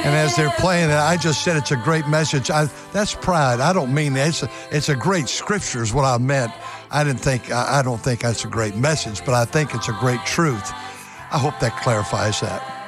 And as they're playing it, I just said it's a great message. That's pride. I don't mean that. It's a great scripture is what I meant. I don't think that's a great message, but I think it's a great truth. I hope that clarifies that.